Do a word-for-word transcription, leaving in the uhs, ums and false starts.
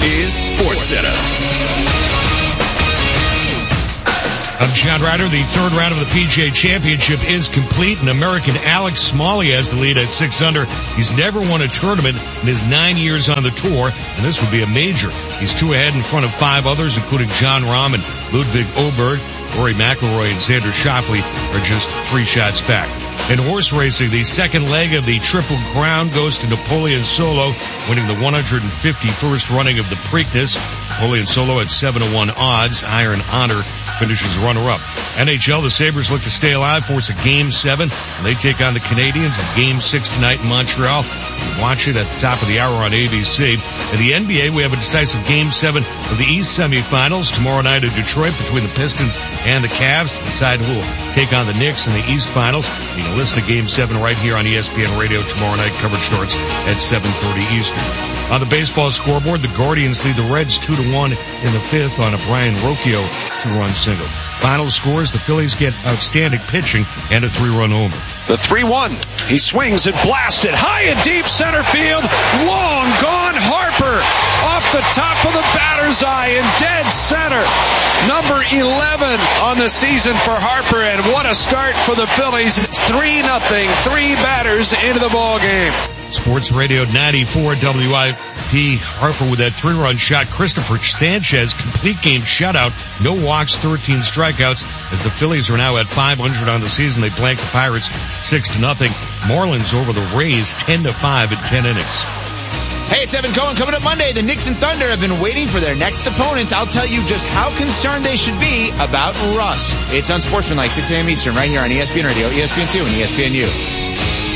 is SportsCenter. I'm John Ryder. The third round of the P G A Championship is complete, and American Alex Smalley has the lead at six under. He's never won a tournament in his nine years on the tour, and this would be a major. He's two ahead in front of five others, including Jon Rahm and Ludwig Oberg. Rory McIlroy and Xander Schauffele are just three shots back. In horse racing, the second leg of the Triple Crown goes to Napoleon Solo, winning the one hundred fifty-first running of the Preakness. Napoleon Solo at seven to one odds. Iron Honor finishes runner-up. N H L, the Sabres look to stay alive for it's a Game seven, and they take on the Canadiens in Game six tonight in Montreal. Watch it at the top of the hour on A B C. In the N B A, we have a decisive Game seven of the East semifinals tomorrow night in Detroit between the Pistons and the Cavs to decide who will take on the Knicks in the East Finals. You can listen to Game seven right here on E S P N Radio tomorrow night. Coverage starts at seven thirty Eastern. On the baseball scoreboard, the Guardians lead the Reds two to one in the fifth on a Brian Rocchio two-run single. Final scores, the Phillies get outstanding pitching and a three-run homer. The three one. He swings and blasts it high and deep center field. Long gone Harper off the top of the batter's eye in dead center. Number eleven on the season for Harper, and what a start for the Phillies. It's three nothing, three batters into the ball game. Sports Radio ninety-four W I P. Harper with that three-run shot. Christopher Sanchez, complete game shutout. No walks, thirteen strikeouts. As the Phillies are now at five hundred on the season, they blank the Pirates six to nothing. Marlins over the Rays ten to five in ten innings. Hey, it's Evan Cohen. Coming up Monday, the Knicks and Thunder have been waiting for their next opponents. I'll tell you just how concerned they should be about rust. It's Unsportsmanlike, six a.m. Eastern, right here on E S P N Radio, E S P N two, and E S P N U.